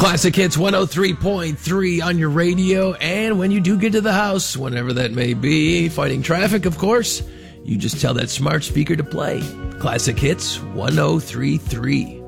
Classic Hits 103.3 on your radio. And when you do get to the house, whenever that may be, fighting traffic, of course, you just tell that smart speaker to play Classic Hits 103.3.